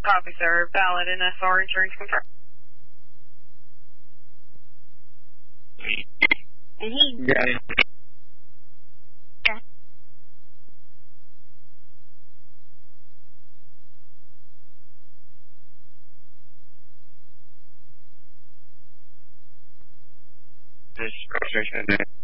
Copy, sir. Valid NSR insurance confirmed. Got it. This registration.